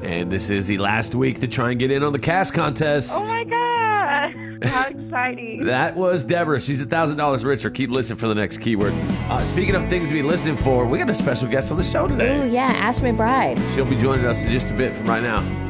And this is the last week to try and get in on the cast contest. Oh my God. How exciting. That was Deborah. She's $1,000 richer. Keep listening for the next keyword. Speaking of things to be listening for, we got a special guest on the show today. Oh, yeah, Ash McBride. She'll be joining us in just a bit from right now.